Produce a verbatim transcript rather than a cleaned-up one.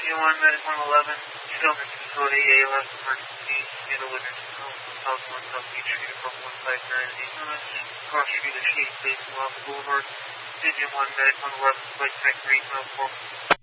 Engine one, Medic one eleven, still in the facility, A L S emergency, handle with South one, South Beach Street, above one five nine eight Lewis, cross street of Shade Base, Lava Boulevard. Engine one, Medic one eleven, flight tech three, mile four.